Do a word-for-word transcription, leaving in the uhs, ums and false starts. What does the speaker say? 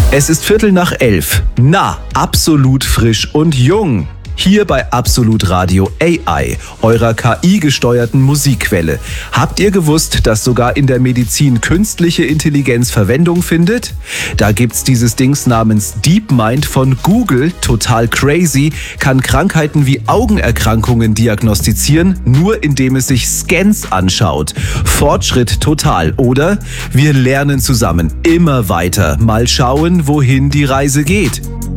Es ist Viertel nach elf. Na, absolut frisch und jung. Hier bei Absolut Radio A I, eurer K I-gesteuerten Musikquelle. Habt ihr gewusst, dass sogar in der Medizin künstliche Intelligenz Verwendung findet? Da gibt's dieses Dings namens DeepMind von Google, total crazy, kann Krankheiten wie Augenerkrankungen diagnostizieren, nur indem es sich Scans anschaut. Fortschritt total, oder? Wir lernen zusammen immer weiter. Mal schauen, wohin die Reise geht.